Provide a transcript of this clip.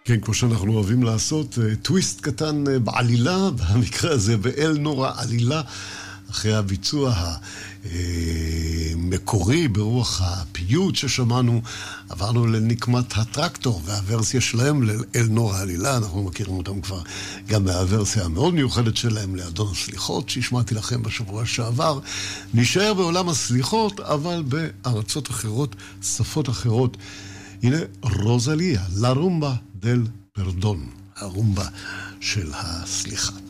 כן, כמו שאנחנו אוהבים לעשות, טוויסט קטן בעלילה, במקרה הזה באל נורא עלילה, אחרי הביצוע המקורי ברוח הפיוט ששמענו, עברנו לנקמת הטרקטור והוורסיה שלהם לאל נורא עלילה. אנחנו מכירים אותם כבר גם מהוורסיה המאוד מיוחדת שלהם לאדון הסליחות שהשמעתי לכם בשבוע שעבר. נשאר בעולם הסליחות אבל בארצות אחרות, שפות אחרות. הנה רוזליה, לה רומבה דל פרדון, הרומבה של הסליחה.